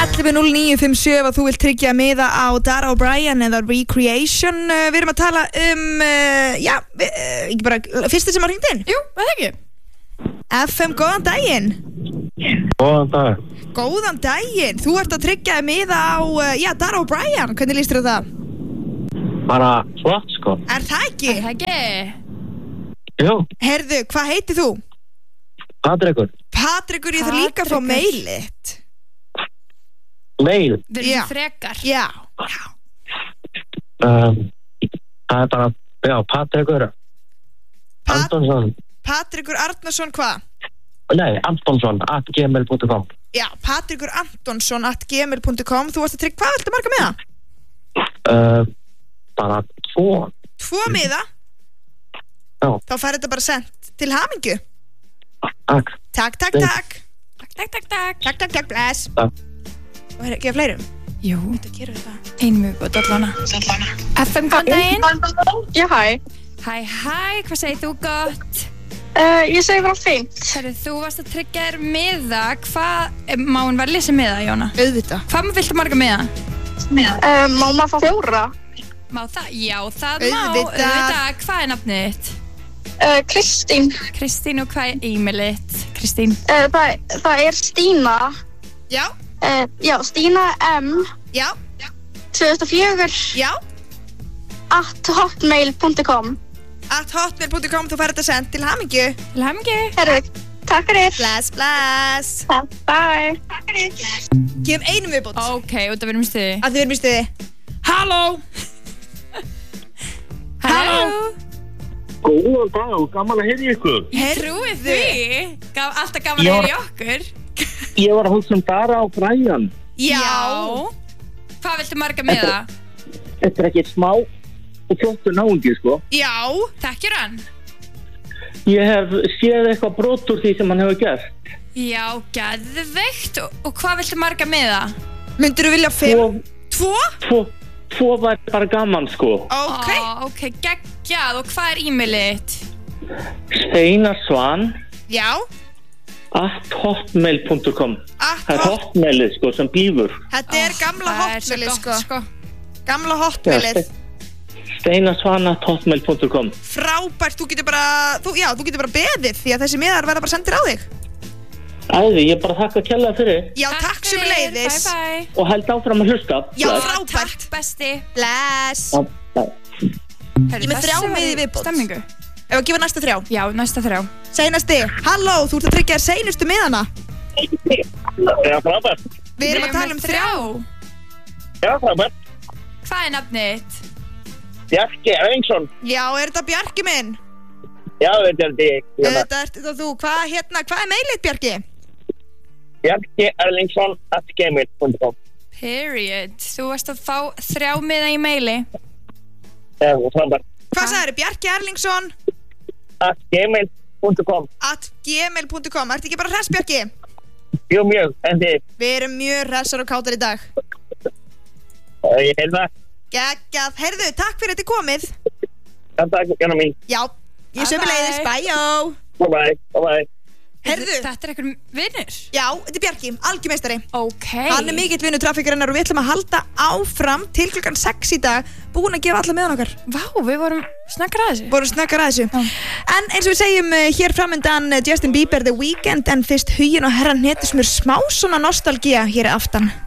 110957 ef þú vilt tryggja miða á Dara O'Brien eða Recreation. Við erum að tala ekki bara fyrsta sem har hringt inn. Jú, það ekki. FM, góðan daginn. Góðan dag. Góðan daginn. Þú ert að tryggja miða á Dara O'Brien. Hvernig líst þér á það? Bara flott sko. Er það ekki? Er það ekki? Jú. Herðu, hvað heitir þú? Patrekur. Patrekur, ég þarf líka að fá mailið. Mail? Við erum frekar. Já. Það bara, Patrekur Antonsson. Patrekur Arnarsson hvað? Nei, Antonsson @gmail.com. Já, Patrekur Antonsson @gmail.com. Þú varst að tryggja, hvað viltu marga miða? Bara 2. 2 miða? Já. Þá fær þetta bara sendt til hamingju. Takk. Takk, bless. Takk. Og ekki að fleirum? Jú, þetta gerir þetta. Einum viðbót allana. FM, góðan daginn. Já, hæ. Hæ, hvað segir þú gott? Ég segi bara fínt. Herru, þú varst að tryggja þér miða. Hvað, má hún velja sér miða, Jóna? Auðvitað. Hvað viltu marga miða? Má maður fá 4? Má það? Já, það Auðvitað. Auðvitað. Hvað er nafnið þitt? Kristín. Kristín, og hvað er e-mailið þitt, Kristín? Það er Stína. Já. Já, Stína M. Já. 2004. Já. @hotmail.com. @hotmail.com, þú fær þetta sendt til hamingju. Til hamingju. Herru, takk fyrir. Bless. Bye. Gefum einum viðbót. Ok, út af við erum í stuði. Að þið erum í stuði. Halló. Halló. Góðan dag og gaman að heyra ykkur. Ég trúi því. Alltaf gaman að heyra í okkur. Ég var að hugsa Dara O'Brien. Já. Hvað viltu marga miða? Þetta er ekki smá og flottur náungi sko. Já. Þekkjur hann? Ég hef séð eitthvað brot úr því sem hann hefur gert. Já, geðveikt. Og hvað viltu marga miða? Myndirðu vilja 5? 2? 2 var bara gaman sko. Ok. Ok, geggjað. Og hvað er e-mailið þitt? Steinar Svan Já. @hotmail.com. Það er hotmailið sko sem blífur. Þetta er gamla hotmailið sko. Gamla Já, hotmailið. Steinar Svan @hotmail.com. Frábært, þú getur bara beðið því að þessi miðar verða bara sendir á þig. Æði, ég bara þakka kærlega fyrir. Já, takk sömuleiðis. Bye. Og held áfram að hlusta. Já, Bless. frábært. Takk, besti. Bless. Bye. Ég er með 3 miði í viðbót. Stemmingu. Ef að gefa næsta 3. Já, næsta 3. Seinasti. Halló, þú ert að tryggja þér seinustu miðana. Já, frábært. Við erum að tala um 3. Já, frábært. Hvað er nafnið þitt? Bjarki Erlingsson. Já, er þetta Bjarki minn? Já, þetta er þig. Þetta ert þú. Hvað er mailið, Bjarki? Bjarki Erlingsson @gmail.com. Period. Þú varst að fá 3 miða í maili. Já, frábært. Hvað sagðir, Bjarki Erlingsson? @gmail.com. @gmail.com. Ertu ekki bara hress, Bjarki? Jú, mjög, en þið. Við erum mjög hressar og kátar í dag. Ég held það. Geggjað. Heyrðu, takk fyrir þetta komið. Takk, Jóna mín. Já, ég sömuleiðis. Bye. Bye. Heyrðu. Þetta er einhver vinnur? Já, þetta er Bjarki, algjörmeistari. Ok. Hann er mikill vinur traffíkarinnar og við ætlum að halda áfram til klukkan 6 í dag. Búin að gefa alla meðan okkar. Vá, við vorum snöggar að þessu. En eins og við segjum hér framöndan Justin Bieber, The Weeknd, en fyrst Huginn og herran hnetusmjör, smá svona nostalgía hér aftan.